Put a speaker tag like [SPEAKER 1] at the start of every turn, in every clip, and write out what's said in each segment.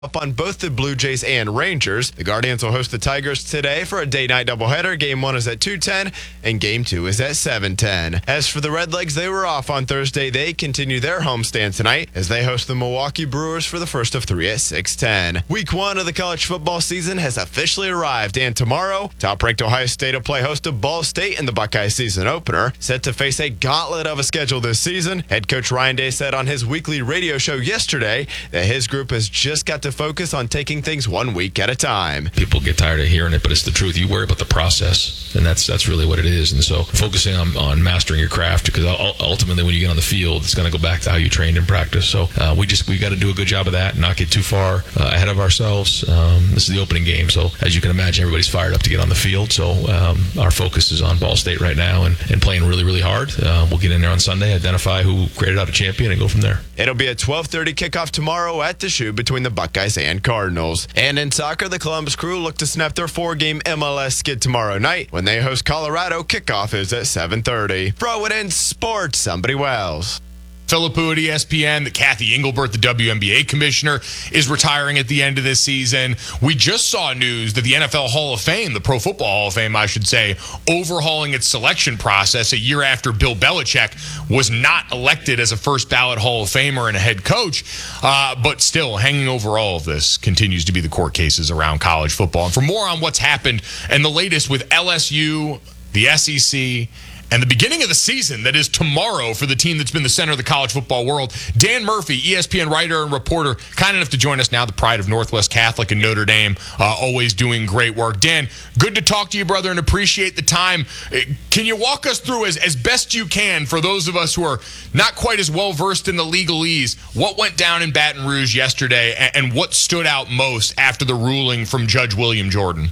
[SPEAKER 1] Up on both the Blue Jays and Rangers. The Guardians will host the Tigers today for a day-night doubleheader. Game 1 is at 2:10 and Game 2 is at 7:10. As for the Redlegs, they were off on Thursday. They continue their homestand tonight as they host the Milwaukee Brewers for the first of 3 at 6:10. Week 1 of the college football season has officially arrived, and tomorrow, top-ranked Ohio State will play host to Ball State in the Buckeye season opener. Set to face a gauntlet of a schedule this season, head coach Ryan Day said on his weekly radio show yesterday that his group has just got to focus on taking things 1 week at a time.
[SPEAKER 2] People get tired of hearing it, but it's the truth. You worry about the process, and that's really what it is. And so focusing on mastering your craft, because ultimately when you get on the field, it's going to go back to how you trained in practice. So we got to do a good job of that and not get too far ahead of ourselves. This is the opening game, so as you can imagine, everybody's fired up to get on the field. So our focus is on Ball State right now and playing really, really hard. We'll get in there on Sunday, identify who graded out a champion, and go from there.
[SPEAKER 1] It'll be a 12:30 kickoff tomorrow at the Shoe between the Buckeyes and Cardinals. And in soccer, the Columbus Crew look to snap their 4-game MLS skid tomorrow night when they host Colorado. Kickoff is at 7:30. Throw it in sports, somebody Wells.
[SPEAKER 3] Philip Hu at ESPN, that Kathy Engelbert, the WNBA commissioner, is retiring at the end of this season. We just saw news that the NFL Hall of Fame, the Pro Football Hall of Fame, I should say, overhauling its selection process a year after Bill Belichick was not elected as a first ballot Hall of Famer and a head coach. But still, hanging over all of this continues to be the court cases around college football. And for more on what's happened and the latest with LSU, the SEC, and the beginning of the season that is tomorrow for the team that's been the center of the college football world, Dan Murphy, ESPN writer and reporter, kind enough to join us now, the pride of Northwest Catholic and Notre Dame, always doing great work. Dan, good to talk to you, brother, and appreciate the time. Can you walk us through, as best you can, for those of us who are not quite as well-versed in the legalese, what went down in Baton Rouge yesterday and what stood out most after the ruling from Judge William Jordan?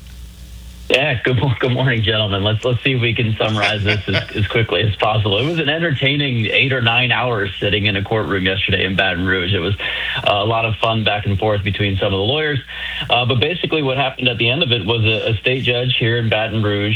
[SPEAKER 4] Yeah, good morning, gentlemen. Let's see if we can summarize this as quickly as possible. It was an entertaining 8 or 9 hours sitting in a courtroom yesterday in Baton Rouge. It was a lot of fun back and forth between some of the lawyers. But basically what happened at the end of it was a state judge here in Baton Rouge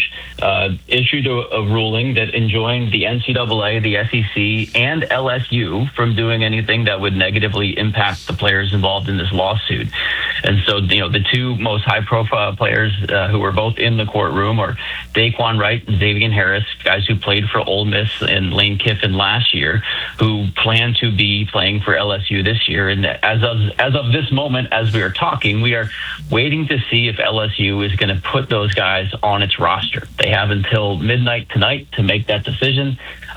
[SPEAKER 4] issued a ruling that enjoined the NCAA, the SEC, and LSU from doing anything that would negatively impact the players involved in this lawsuit. And so, the two most high-profile players who were both in the courtroom are Daquan Wright and Xavier Harris, guys who played for Ole Miss and Lane Kiffin last year, who plan to be playing for LSU this year. And as of this moment, as we are talking, we are waiting to see if LSU is going to put those guys on its roster. They have until midnight tonight to make that decision.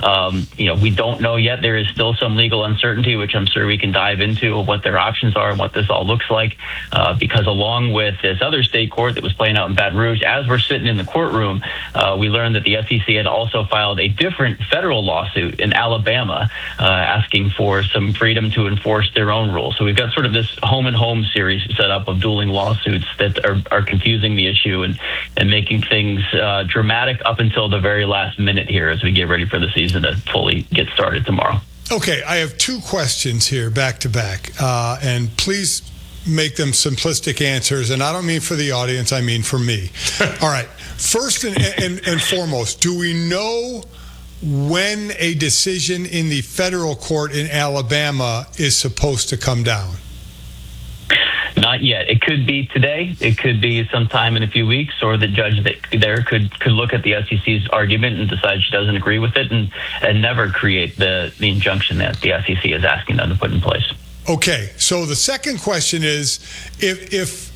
[SPEAKER 4] We don't know yet. There is still some legal uncertainty, which I'm sure we can dive into, what their options are and what this all looks like. Because along with this other state court that was playing out in Baton Rouge, as we're sitting in the courtroom, we learned that the SEC had also filed a different federal lawsuit in Alabama, asking for some freedom to enforce their own rules. So we've got sort of this home and home series set up of dueling lawsuits that are confusing the issue and making things dramatic up until the very last minute here as we get ready for the season to fully get started tomorrow.
[SPEAKER 5] Okay, I have two questions here back to back, and please make them simplistic answers, and I don't mean for the audience, I mean for me. All right, first and foremost, do we know when a decision in the federal court in Alabama is supposed to come down?
[SPEAKER 4] Not yet. It could be today. It could be sometime in a few weeks, or the judge there could look at the SEC's argument and decide she doesn't agree with it and never create the injunction that the SEC is asking them to put in place.
[SPEAKER 5] Okay, so the second question is, if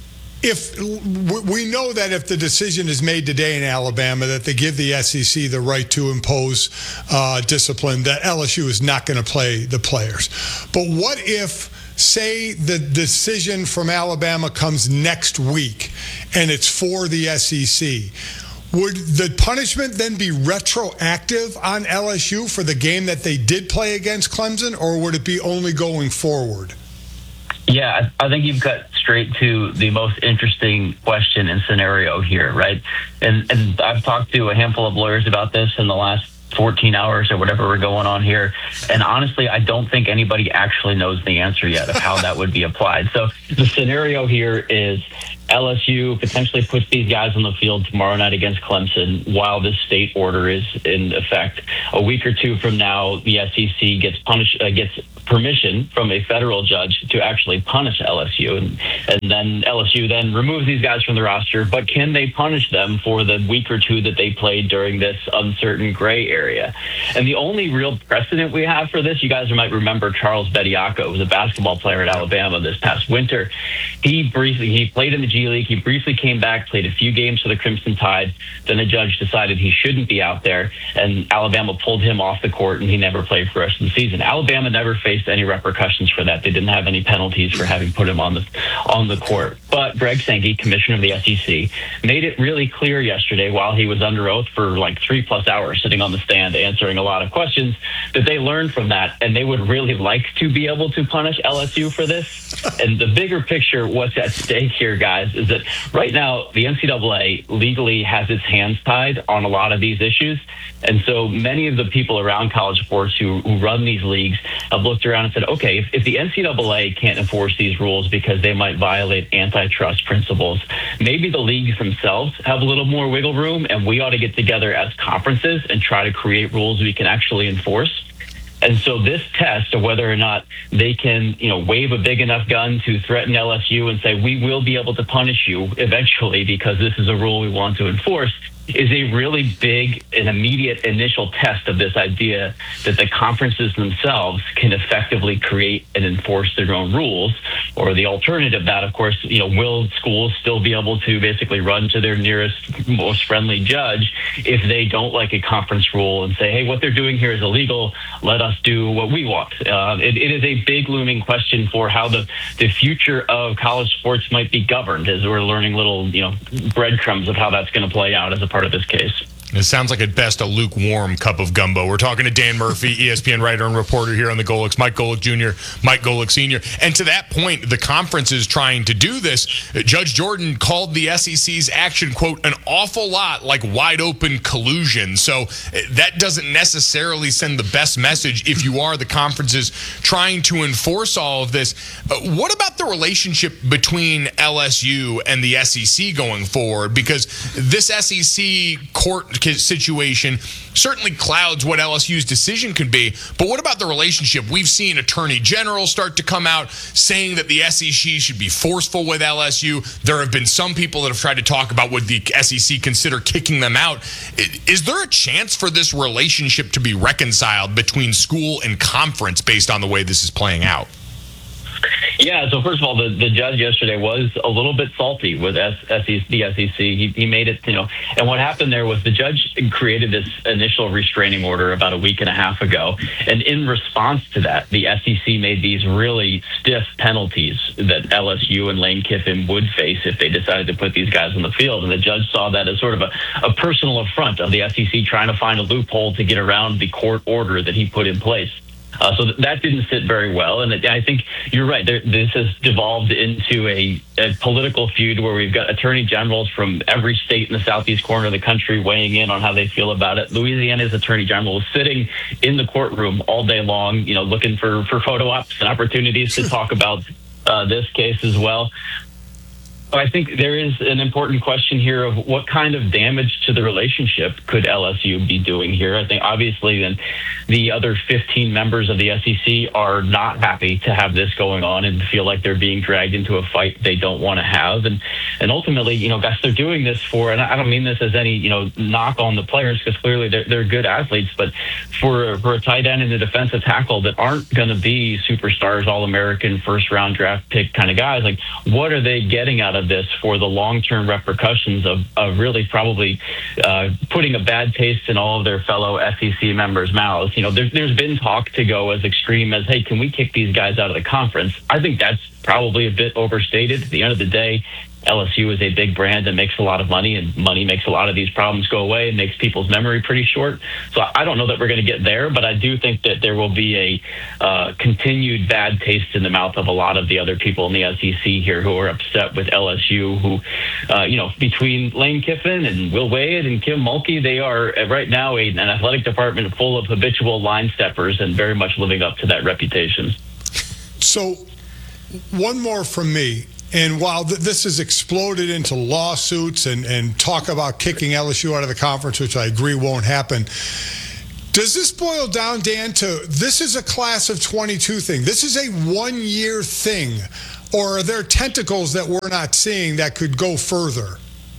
[SPEAKER 5] we know that if the decision is made today in Alabama that they give the SEC the right to impose discipline, that LSU is not going to play the players. But what if, say, the decision from Alabama comes next week and it's for the SEC? Would the punishment then be retroactive on LSU for the game that they did play against Clemson, or would it be only going forward?
[SPEAKER 4] Yeah, I think you've got straight to the most interesting question and scenario here, right? And I've talked to a handful of lawyers about this in the last 14 hours or whatever we're going on here. And honestly, I don't think anybody actually knows the answer yet of how that would be applied. So the scenario here is LSU potentially puts these guys on the field tomorrow night against Clemson while this state order is in effect. A week or two from now, the SEC gets permission from a federal judge to actually punish LSU, and then LSU then removes these guys from the roster. But can they punish them for the week or two that they played during this uncertain gray area? And the only real precedent we have for this, you guys might remember Charles Bediako, who was a basketball player at Alabama this past winter. He played in the G League. He briefly came back, played a few games for the Crimson Tide. Then the judge decided he shouldn't be out there, and Alabama pulled him off the court, and he never played for the rest of the season. Alabama never faced any repercussions for that. They didn't have any penalties for having put him on the court. But Greg Sankey, commissioner of the SEC, made it really clear yesterday while he was under oath for like 3+ hours sitting on the stand answering a lot of questions that they learned from that, and they would really like to be able to punish LSU for this. And the bigger picture, what's at stake here, guys, is that right now the NCAA legally has its hands tied on a lot of these issues. And so many of the people around college sports who run these leagues have looked around and said, okay, if the NCAA can't enforce these rules because they might violate antitrust principles, maybe the leagues themselves have a little more wiggle room, and we ought to get together as conferences and try to create rules we can actually enforce. And so this test of whether or not they can, wave a big enough gun to threaten LSU and say, we will be able to punish you eventually because this is a rule we want to enforce, is a really big and immediate initial test of this idea that the conferences themselves can effectively create and enforce their own rules. Or the alternative, that of course, will schools still be able to basically run to their nearest, most friendly judge if they don't like a conference rule and say, hey, what they're doing here is illegal, let us do what we want. It is a big looming question for how the future of college sports might be governed, as we're learning little, breadcrumbs of how that's going to play out as a part of this case.
[SPEAKER 3] It sounds like at best a lukewarm cup of gumbo. We're talking to Dan Murphy, ESPN writer and reporter here on the Golics, Mike Golic Jr., Mike Golic Sr. And to that point, the conference is trying to do this. Judge Jordan called the SEC's action, quote, an awful lot like wide open collusion. So that doesn't necessarily send the best message if you are the conferences trying to enforce all of this. What about the relationship between LSU and the SEC going forward? Because this SEC court situation certainly clouds what LSU's decision could be. But what about the relationship? We've seen attorney generals start to come out saying that the SEC should be forceful with LSU. There have been some people that have tried to talk about would the SEC consider kicking them out. Is there a chance for this relationship to be reconciled between school and conference based on the way this is playing out?
[SPEAKER 4] Yeah, so first of all, the judge yesterday was a little bit salty with the SEC. He made it, and what happened there was the judge created this initial restraining order about a week and a half ago. And in response to that, the SEC made these really stiff penalties that LSU and Lane Kiffin would face if they decided to put these guys on the field. And the judge saw that as sort of a personal affront of the SEC trying to find a loophole to get around the court order that he put in place. So that didn't sit very well. And I think you're right. This has devolved into a political feud where we've got attorney generals from every state in the southeast corner of the country weighing in on how they feel about it. Louisiana's attorney general was sitting in the courtroom all day long, looking for photo ops and opportunities to talk about this case as well. I think there is an important question here of what kind of damage to the relationship could LSU be doing here. I think obviously then the other 15 members of the SEC are not happy to have this going on and feel like they're being dragged into a fight they don't want to have. And ultimately, guys, they're doing this for, and I don't mean this as any, knock on the players because clearly they're good athletes, but for a tight end and a defensive tackle that aren't going to be superstars, All-American, first-round draft pick kind of guys, like what are they getting out of this for the long-term repercussions of really probably putting a bad taste in all of their fellow SEC members' mouths? There's been talk to go as extreme as, hey, can we kick these guys out of the conference? I think that's probably a bit overstated. At the end of the day, LSU is a big brand that makes a lot of money, and money makes a lot of these problems go away and makes people's memory pretty short. So I don't know that we're going to get there, but I do think that there will be a continued bad taste in the mouth of a lot of the other people in the SEC here who are upset with LSU, who, between Lane Kiffin and Will Wade and Kim Mulkey, they are right now an athletic department full of habitual line steppers and very much living up to that reputation.
[SPEAKER 5] So one more from me. And while this has exploded into lawsuits and talk about kicking LSU out of the conference, which I agree won't happen, does this boil down, Dan, to this is a class of 22 thing? This is a one-year thing? Or are there tentacles that we're not seeing that could go further?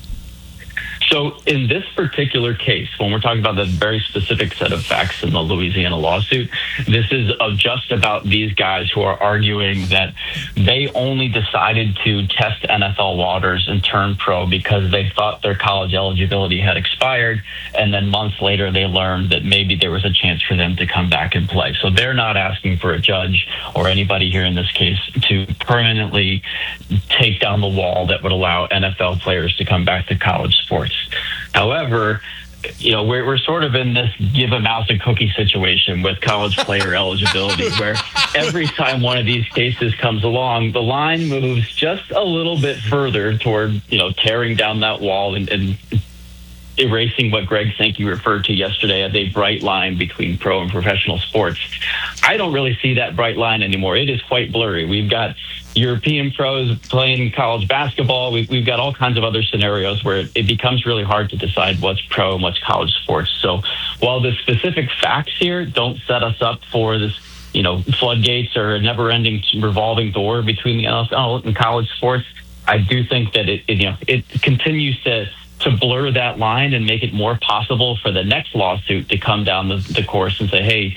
[SPEAKER 4] So in this particular case, when we're talking about the very specific set of facts in the Louisiana lawsuit, this is just about these guys who are arguing that they only decided to test NFL waters and turn pro because they thought their college eligibility had expired, and then months later they learned that maybe there was a chance for them to come back and play. So they're not asking for a judge or anybody here in this case to permanently take down the wall that would allow NFL players to come back to college sports. However, we're sort of in this give a mouse a cookie situation with college player eligibility, where every time one of these cases comes along, the line moves just a little bit further toward, tearing down that wall and erasing what Greg Sankey referred to yesterday as a bright line between pro and professional sports. I don't really see that bright line anymore. It is quite blurry. We've got European pros playing college basketball. We've got all kinds of other scenarios where it becomes really hard to decide what's pro and what's college sports. So while the specific facts here don't set us up for this, floodgates or a never-ending revolving door between the NFL and college sports, I do think that it continues to blur that line and make it more possible for the next lawsuit to come down the course and say, hey,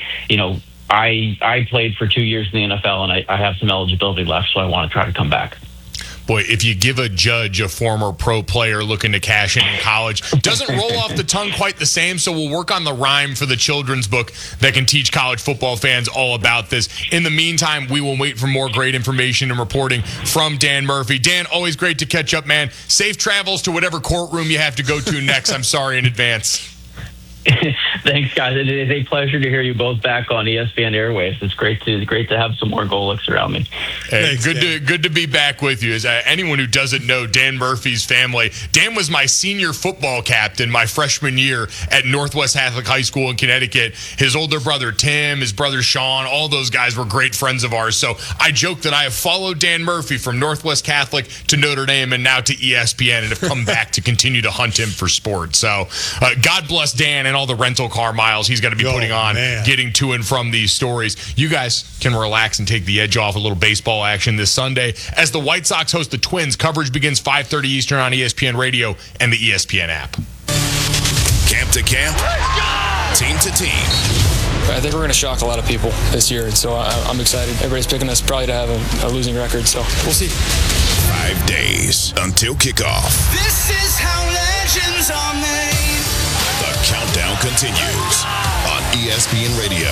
[SPEAKER 4] I played for 2 years in the NFL and I have some eligibility left, so I want to try to come back.
[SPEAKER 3] Boy, if you give a judge a former pro player looking to cash in college, doesn't roll off the tongue quite the same, so we'll work on the rhyme for the children's book that can teach college football fans all about this. In the meantime, we will wait for more great information and reporting from Dan Murphy. Dan, always great to catch up, man. Safe travels to whatever courtroom you have to go to next. I'm sorry in advance.
[SPEAKER 4] Thanks, guys. It is a pleasure to hear you both back on ESPN Airwaves. It's great to have some more Golics around me.
[SPEAKER 3] Hey, good to be back with you. As anyone who doesn't know Dan Murphy's family, Dan was my senior football captain my freshman year at Northwest Catholic High School in Connecticut. His older brother Tim, his brother Sean, all those guys were great friends of ours. So I joke that I have followed Dan Murphy from Northwest Catholic to Notre Dame and now to ESPN and have come back to continue to hunt him for sports. So God bless Dan and all the rental car miles he's going to be putting on, getting to and from these stories. You guys can relax and take the edge off a little baseball action this Sunday as the White Sox host the Twins. Coverage begins 5:30 Eastern on ESPN Radio and the ESPN app.
[SPEAKER 6] Camp to camp, team to team.
[SPEAKER 7] I think we're going to shock a lot of people this year, so I'm excited. Everybody's picking us probably to have a losing record, so we'll see.
[SPEAKER 6] 5 days until kickoff.
[SPEAKER 8] This is how legends are made.
[SPEAKER 6] The countdown continues on ESPN Radio.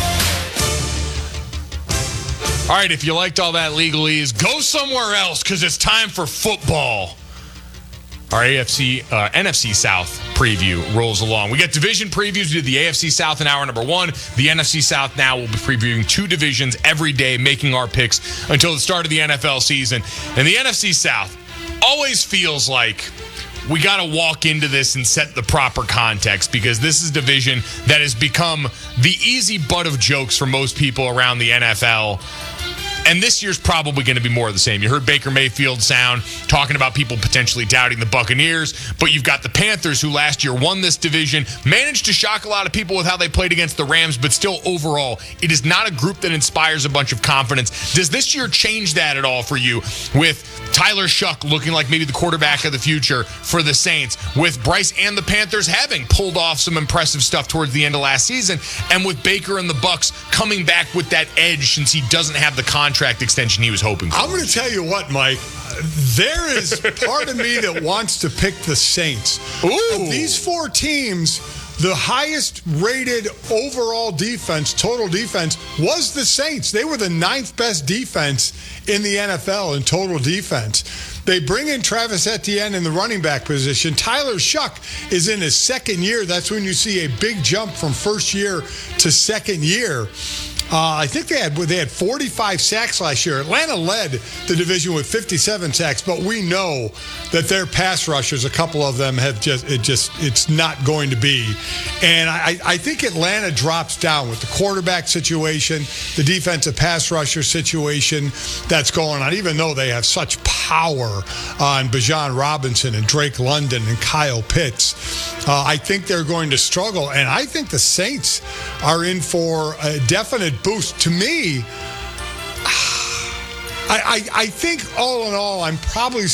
[SPEAKER 3] All right, if you liked all that legalese, go somewhere else because it's time for football. Our NFC South preview rolls along. We got division previews. We did the AFC South in hour number 1. The NFC South now will be previewing 2 divisions every day, making our picks until the start of the NFL season. And the NFC South always feels like we got to walk into this and set the proper context because this is a division that has become the easy butt of jokes for most people around the NFL. And this year's probably going to be more of the same. You heard Baker Mayfield sound talking about people potentially doubting the Buccaneers, but you've got the Panthers who last year won this division, managed to shock a lot of people with how they played against the Rams, but still overall, it is not a group that inspires a bunch of confidence. Does this year change that at all for you with Tyler Shuck looking like maybe the quarterback of the future for the Saints, with Bryce and the Panthers having pulled off some impressive stuff towards the end of last season, and with Baker and the Bucs coming back with that edge since he doesn't have the contract extension he was hoping for?
[SPEAKER 5] I'm going to tell you what, Mike. There is part of me that wants to pick the Saints.
[SPEAKER 3] Ooh.
[SPEAKER 5] Of these 4 teams, the highest rated overall defense, total defense, was the Saints. They were the 9th best defense in the NFL in total defense. They bring in Travis Etienne in the running back position. Tyler Shuck is in his 2nd year. That's when you see a big jump from first year to 2nd year. I think they had 45 sacks last year. Atlanta led the division with 57 sacks, but we know that their pass rushers, a couple of them have it's not going to be. And I think Atlanta drops down with the quarterback situation, the defensive pass rusher situation that's going on, even though they have such power on Bijan Robinson and Drake London and Kyle Pitts, I think they're going to struggle. And I think the Saints are in for a definite boost. To me, I think all in all, I'm probably